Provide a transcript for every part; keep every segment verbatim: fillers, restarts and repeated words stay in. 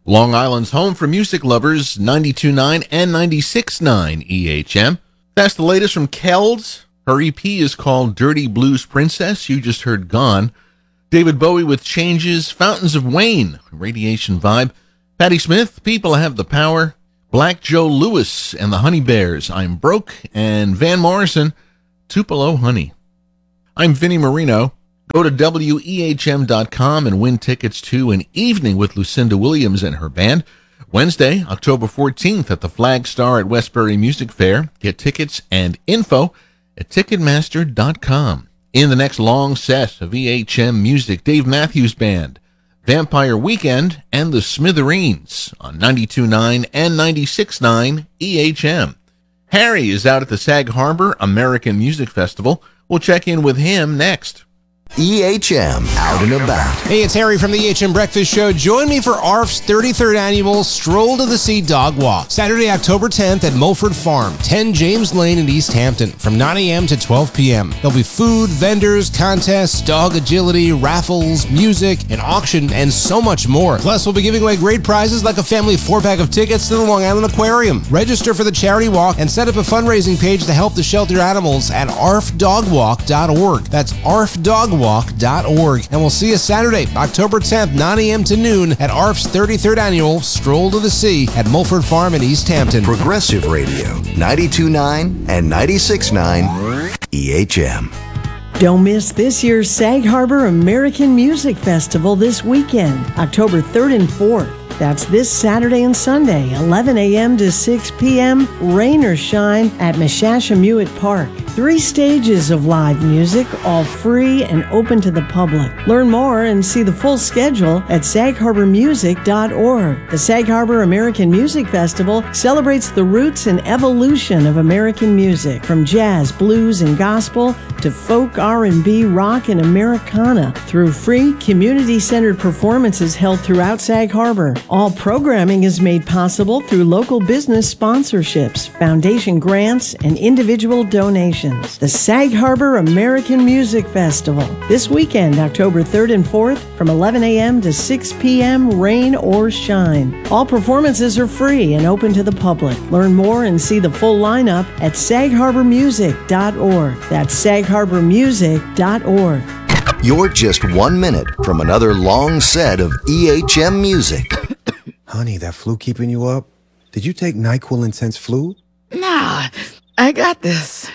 Long Island's home for music lovers, ninety-two point nine and ninety-six point nine E H M. That's the latest from Kelds. Her E P is called Dirty Blues Princess. You just heard Gone. David Bowie with Changes. Fountains of Wayne, Radiation Vibe. Patti Smith, People Have the Power. Black Joe Lewis and the Honey Bears, I'm Broke. And Van Morrison, Tupelo Honey. I'm Vinnie Marino. Go to W E H M dot com and win tickets to An Evening with Lucinda Williams and her band. Wednesday, October fourteenth at the Flag Star at Westbury Music Fair. Get tickets and info at Ticketmaster dot com. In the next long set of E H M music, Dave Matthews Band, Vampire Weekend, and the Smithereens on ninety-two point nine and ninety-six point nine E H M. Harry is out at the Sag Harbor American Music Festival. We'll check in with him next. E H M Out and About. Hey, it's Harry from the E H M Breakfast Show. Join me for A R F's thirty-third annual Stroll to the Sea Dog Walk, Saturday, October tenth at Mulford Farm, ten James Lane in East Hampton, from nine a.m. to twelve p.m. There'll be food, vendors, contests, dog agility, raffles, music, an auction, and so much more. Plus, we'll be giving away great prizes like a family four-pack of tickets to the Long Island Aquarium. Register for the charity walk and set up a fundraising page to help the shelter animals at A R F dog walk dot org. That's A R F dog walk dot org. And we'll see you Saturday, October tenth, nine a.m. to noon at A R F's thirty-third annual Stroll to the Sea at Mulford Farm in East Hampton. Progressive Radio, ninety-two point nine and ninety-six point nine E H M. Don't miss this year's Sag Harbor American Music Festival this weekend, October third and fourth. That's this Saturday and Sunday, eleven a.m. to six p.m., rain or shine at Mashashamuet Park. Three stages of live music, all free and open to the public. Learn more and see the full schedule at sag harbor music dot org. The Sag Harbor American Music Festival celebrates the roots and evolution of American music, from jazz, blues, and gospel to folk, R and B, rock, and Americana, through free, community-centered performances held throughout Sag Harbor. All programming is made possible through local business sponsorships, foundation grants, and individual donations. The Sag Harbor American Music Festival, this weekend, October third and fourth, from eleven a.m. to six p.m., rain or shine. All performances are free and open to the public. Learn more and see the full lineup at sag harbor music dot org. That's sag harbor music dot org. You're just one minute from another long set of E H M music. Honey, that flu keeping you up? Did you take NyQuil Intense Flu? Nah, I got this.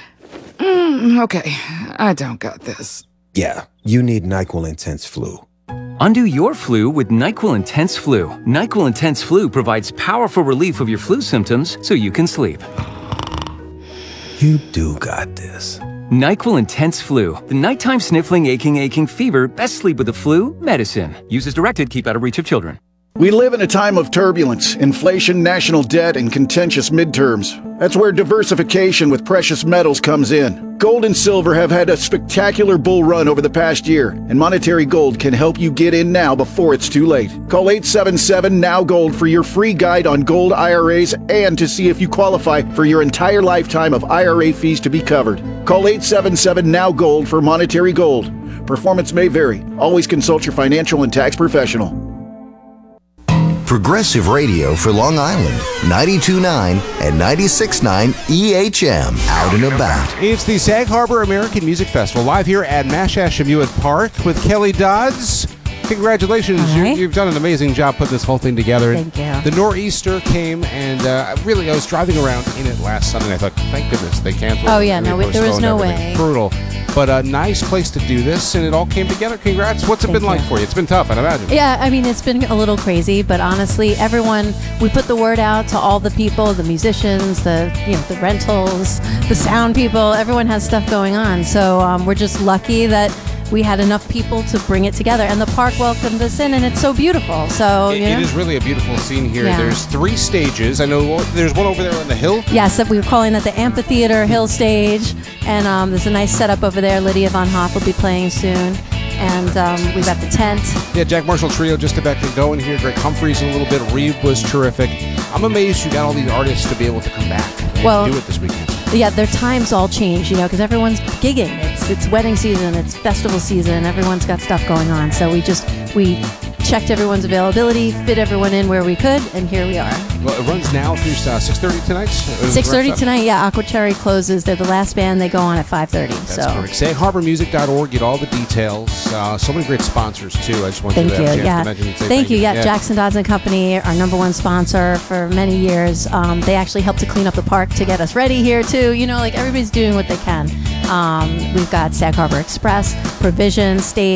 Mm, okay, I don't got this. Yeah, you need NyQuil Intense Flu. Undo your flu with NyQuil Intense Flu. NyQuil Intense Flu provides powerful relief of your flu symptoms so you can sleep. You do got this. NyQuil Intense Flu. The nighttime sniffling, aching, aching fever. Best sleep with the flu medicine. Use as directed. Keep out of reach of children. We live in a time of turbulence, inflation, national debt, and contentious midterms. That's where diversification with precious metals comes in. Gold and silver have had a spectacular bull run over the past year, and Monetary Gold can help you get in now before it's too late. Call eight seven seven, N O W Gold for your free guide on gold I R As and to see if you qualify for your entire lifetime of I R A fees to be covered. Call eight seven seven, N O W Gold for Monetary Gold. Performance may vary. Always consult your financial and tax professional. Progressive Radio for Long Island, ninety-two point nine and ninety-six point nine E H M. Out and About. It's the Sag Harbor American Music Festival, live here at Mashashamuet Park with Kelly Dodds. Congratulations. You, right. You've done an amazing job putting this whole thing together. Thank you. The Nor'easter came, and uh, really, I was driving around in it last Sunday, and I thought, thank goodness they canceled. Oh, yeah, no, They there was postponed no everything. way. Brutal. But a nice place to do this, and it all came together. Congrats. What's it Thank been like you. for you? It's been tough, I'd imagine. Yeah, I mean, it's been a little crazy, but honestly, everyone, we put the word out to all the people, the musicians, the you know, the rentals, the sound people. Everyone has stuff going on. So um, we're just lucky that we had enough people to bring it together, and the park welcomed us in, and it's so beautiful. So It, you know? it is really a beautiful scene here. Yeah. There's three stages. I know there's one over there on the hill. Yes, we were calling that the Amphitheater Hill Stage, and um, there's a nice setup over there. Lydia Von Hoff will be playing soon, and um, we've got the tent. Yeah, Jack Marshall Trio just about to go in here. Greg Humphreys in a little bit. Reeve was terrific. I'm amazed you got all these artists to be able to come back and Well, do it this weekend. Yeah, their times all change, you know, because everyone's gigging. It's it's wedding season, it's festival season. Everyone's got stuff going on. So we just we checked everyone's availability, fit everyone in where we could, and here we are. Well, it runs now through uh, six thirty tonight? six thirty tonight, yeah. Aqua Cherry closes. They're the last band. They go on at five thirty. That's so. correct. sag harbor music dot org. Get all the details. Uh, so many great sponsors, too. I just wanted thank to have you. a chance Yeah. to mention and say thank you. Yeah. yeah. Jackson Dodds and Company, our number one sponsor for many years. Um, they actually helped to clean up the park to get us ready here, too. You know, like everybody's doing what they can. Um, we've got Sag Harbor Express, Provision, State.